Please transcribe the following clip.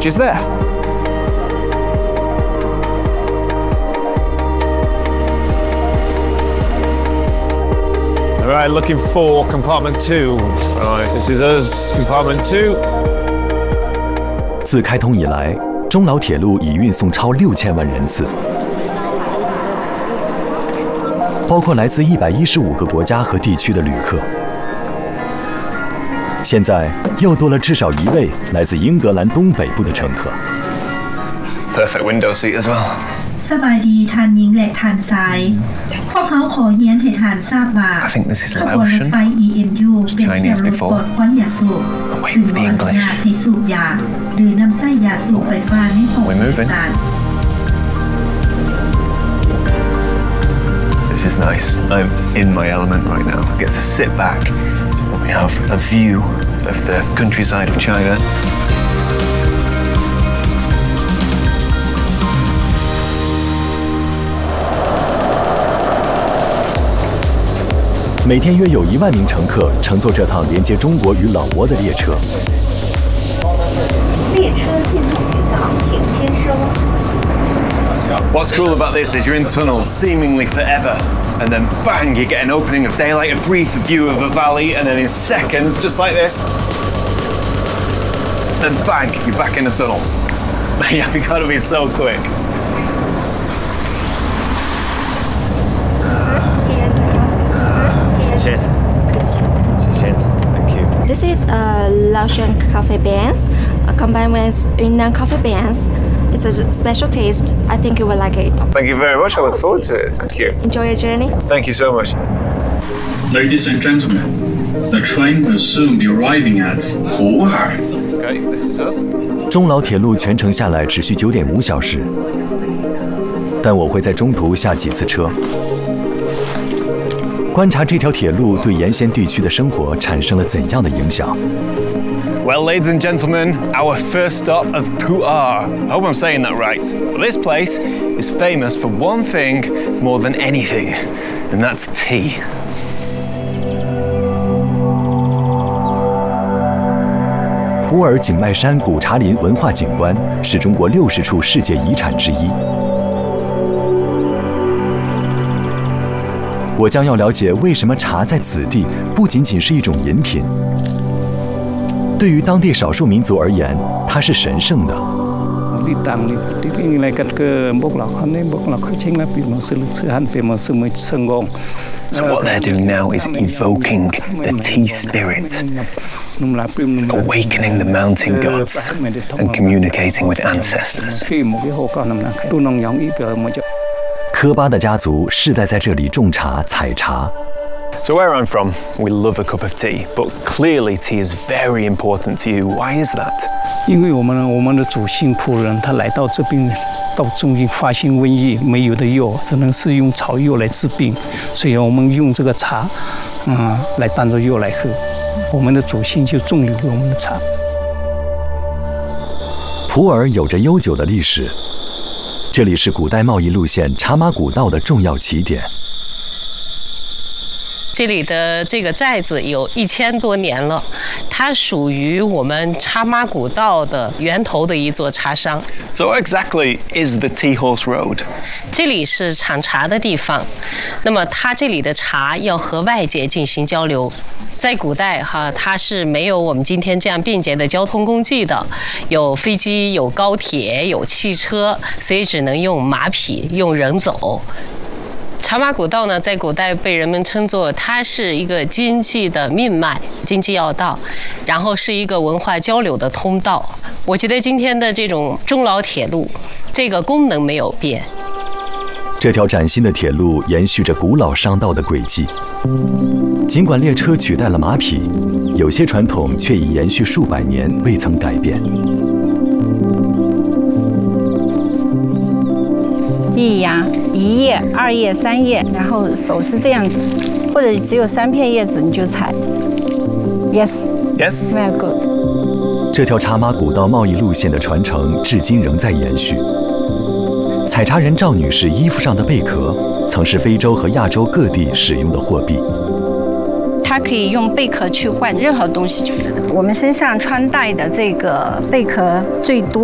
passage is there. All right, looking for compartment 2. All right, this is us, compartment 2. 自开通以来，中老铁路已运送超6000万人次，包括来自115个国家和地区的旅客。现在又多了至少1位来自英格兰东北部的乘客。 Perfect window seat as well. สบายดีทานหญิงและทานชายพวกเขาขอเรียนให้ทานทราบว่า I think this is ขบวนรถไฟ EMU เป็นเที่ยวรถปลดควันยาสูบซึ่งบ่อนุญาตให้สูบยาหรือนำไส้ยาสูบไฟฟ้าในห้องโดยสาร This is nice. I'm in my element right now. I get to sit back and we have a view of the countryside of China. 每天约有1万名乘客乘坐这趟连接中国与老挝的列车。 列车进入云港，请先收。 What's cool about this is you're in tunnels seemingly forever, and then bang, you get an opening of daylight, a brief view of a valley, and then in seconds, just like this, and bang, you're back in the tunnel. You've got to be so quick. Thank you. This is a Laotian coffee beans combined with Yunnan coffee beans. It's a special taste. I think you will like it. Thank you very much. I look forward to it. Thank you. Enjoy your journey. Thank you so much. Ladies and gentlemen, the train will soon be arriving at Pu'er. Okay, this is us. 中老铁路全程下来只需9.5小时，但我会在中途下几次车，观察这条铁路对沿线地区的生活产生了怎样的影响。 Well, ladies and gentlemen, our first stop of Pu'er. I hope I'm saying that right. But this place is famous for one thing more than anything, and that's tea. 普洱景迈山古茶林文化景观是中国60处世界遗产之一。我将要了解为什么茶在此地不仅仅是一种饮品。 对于当地少数民族而言，它是神圣的。 So what they're doing now is evoking the tea spirit, awakening the mountain gods, and communicating with ancestors. 科巴的家族世代在这里种茶、采茶。 So where I'm from, we love a cup of tea, but clearly tea is very important to you. Why is that? 因为我们的祖先仆人他来到这边，到中间发现瘟疫，没有的药，只能是用草药来治病，所以我们用这个茶，来当作药来喝。我们的祖先就种留给我们的茶。 普洱有着悠久的历史，这里是古代贸易路线茶马古道的重要起点。 这里的这个寨子有1000多年了，它属于我们茶马古道的源头的一座茶商。 So what exactly is the Tea Horse Road? 这里是产茶的地方，那么它这里的茶要和外界进行交流。在古代它是没有我们今天这样便捷的交通工具的，有飞机、有高铁、有汽车，所以只能用马匹、用人走。 茶马古道呢，在古代被人们称作它是一个经济的命脉、经济要道，然后是一个文化交流的通道。我觉得今天的这种中老铁路，这个功能没有变。 这条崭新的铁路延续着古老商道的轨迹，尽管列车取代了马匹，有些传统却已延续数百年，未曾改变。 一芽1叶、2叶、3叶，然后手是这样子，或者只有3片叶子你就采。Yes. Yes. Very good. 这条茶马古道贸易路线的传承至今仍在延续。采茶人赵女士衣服上的贝壳，曾是非洲和亚洲各地使用的货币。 它可以用贝壳去换任何东西。我们身上穿戴的这个贝壳最多。